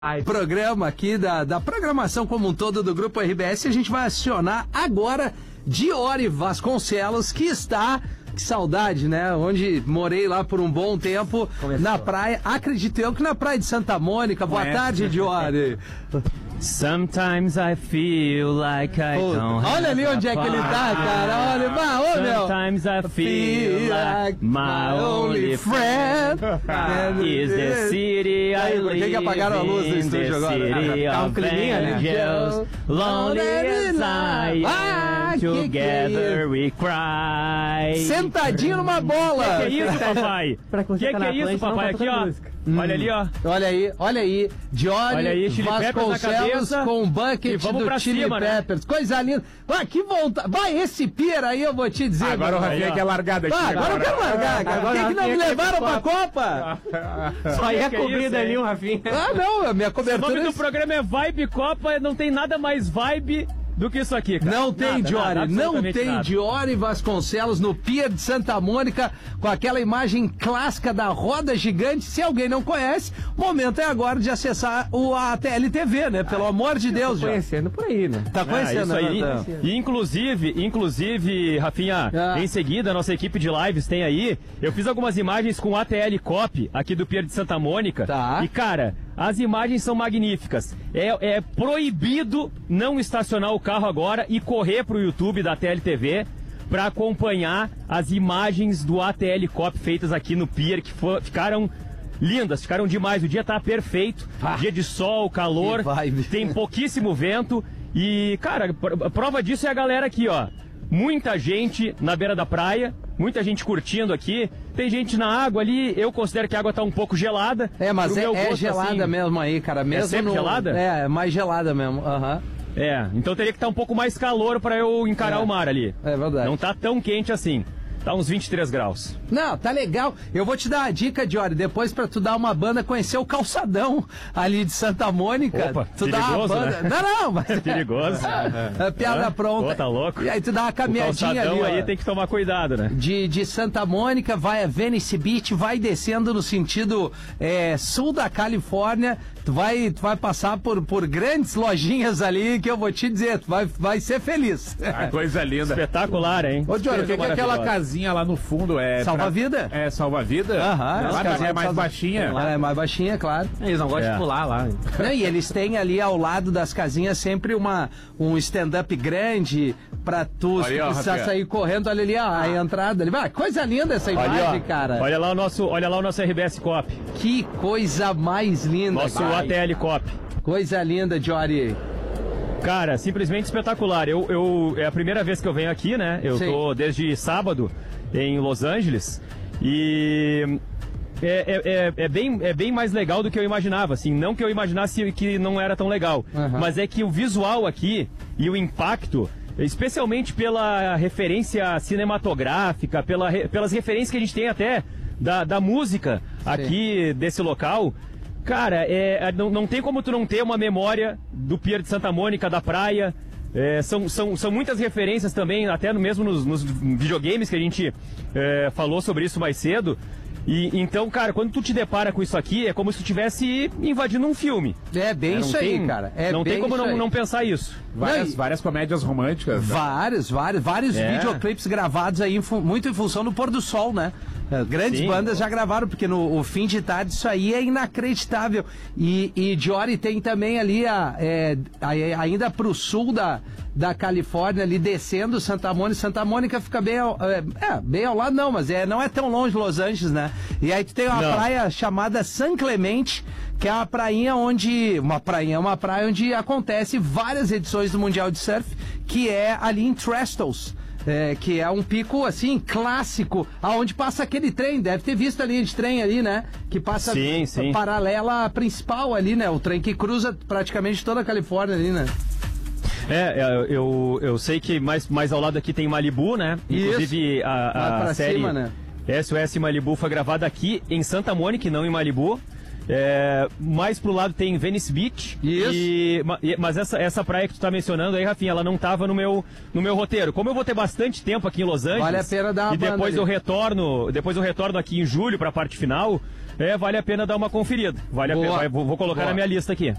Programa aqui da programação como um todo do Grupo RBS, a gente vai acionar agora Diori Vasconcelos, que está, que saudade, né? Onde morei lá por um bom tempo. Na praia, acredito eu que na praia de Santa Mônica. Boa tarde, Diori. Sometimes I feel like I don't olha ali onde é que ele tá, cara. Olha, meu. Sometimes I feel like my only friend is the city I live in. Por que apagaram a luz do estúdio agora? Tá um climinha, né? Lonely as I am, together we cry. Sentadinho numa bola. Que é isso, papai? Que é isso, papai? Aqui, ó. Olha ali, ó. Olha aí. Diori Vasconcelos com um bucket do Chili Peppers. Né? Coisa linda. Vai, que vontade. Vai, esse pira aí, eu vou te dizer. Agora o Rafinha quer largar daqui. Agora eu quero largar, cara. Por que não me levaram pra Copa? Só aí a comida ali, o Rafinha. Não, a minha cobertura... O nome do programa é Vibe Copa, não tem nada mais vibe do que isso aqui, cara. Não tem, Diori, não tem Diori Vasconcelos no Pier de Santa Mônica, com aquela imagem clássica da roda gigante. Se alguém não conhece, o momento é agora de acessar a TLTV, né? Pelo amor de Deus, Tô conhecendo por aí, né? Tá conhecendo, isso aí. E inclusive, Rafinha, em seguida, a nossa equipe de lives tem aí, eu fiz algumas imagens com a ATL Cop aqui do Pier de Santa Mônica. Tá. E, cara, as imagens são magníficas. É proibido não estacionar o carro agora e correr pro YouTube da TLTV para acompanhar as imagens do ATL Cop feitas aqui no Pier, que ficaram lindas, ficaram demais. O dia tá perfeito, dia de sol, calor, tem pouquíssimo vento e, cara, a prova disso é a galera aqui, ó. Muita gente na beira da praia, muita gente curtindo aqui. Tem gente na água ali, eu considero que a água tá um pouco gelada. Mas é gelada assim, mesmo aí, cara. Mesmo sempre gelada? É mais gelada mesmo, então teria que estar um pouco mais calor para eu encarar o mar ali. É verdade. Não tá tão quente assim. Tá uns 23 graus. Não, tá legal. Eu vou te dar uma dica, Diori, depois pra tu dar uma banda, conhecer o calçadão ali de Santa Mônica. Opa, tu perigoso, dá uma banda. Né? Não, mas... É perigoso. Piada pronta. Pô, tá louco. E aí tu dá uma caminhadinha ali, aí tem que tomar cuidado, né? De Santa Mônica, vai a Venice Beach, vai descendo no sentido sul da Califórnia. Tu vai passar por grandes lojinhas ali, que eu vou te dizer, tu vai ser feliz. Coisa linda. Espetacular, hein? Ô, Diori, o que é aquela casinha lá no fundo? Salva-vida? É salva-vida? Aham. Lá é mais baixinha? Lá é mais baixinha, claro. Eles não gostam de pular lá. E eles têm ali ao lado das casinhas sempre um stand-up grande pra tu precisar sair correndo. Olha ali, a entrada ali. Coisa linda essa imagem, cara. Olha lá o nosso RBS Cop. Que coisa mais linda. Nosso ATL Cop. Coisa linda, Diori. Cara, simplesmente espetacular. É a primeira vez que eu venho aqui, né? Eu tô desde sábado em Los Angeles e é bem mais legal do que eu imaginava, assim. Não que eu imaginasse que não era tão legal, mas é que o visual aqui e o impacto, especialmente pela referência cinematográfica, pelas referências que a gente tem até da música aqui desse local. Cara, não tem como tu não ter uma memória do Pier de Santa Mônica, da praia. São muitas referências também, até mesmo nos videogames que a gente falou sobre isso mais cedo. E então, cara, quando tu te depara com isso aqui, é como se tu estivesse invadindo um filme. É bem isso aí, cara. Não tem como não pensar isso. Várias comédias românticas. Vários videoclipes gravados aí, muito em função do pôr do sol, né? Grandes bandas já gravaram, porque no fim de tarde isso aí é inacreditável. E Diori tem também ali, ainda pro sul da Califórnia, ali descendo Santa Mônica. Santa Mônica fica bem ao lado, não, mas não é tão longe de Los Angeles, né? E aí tu tem uma praia chamada San Clemente, que é uma praia onde acontece várias edições do Mundial de Surf, que é ali em Trestles. Que é um pico, assim, clássico, aonde passa aquele trem, deve ter visto a linha de trem ali, né? Que passa paralela à principal ali, né? O trem que cruza praticamente toda a Califórnia ali, né? Eu sei que mais ao lado aqui tem Malibu, né? Inclusive a série, cima, né? SOS Malibu foi gravada aqui em Santa Mônica e não em Malibu. Mais pro lado tem Venice Beach. Isso. Mas essa praia que tu tá mencionando aí, Rafinha, ela não tava no meu roteiro. Como eu vou ter bastante tempo aqui em Los Angeles, vale a pena dar uma e depois eu retorno aqui em julho pra parte final, vale a pena dar uma conferida. Vou colocar na minha lista aqui.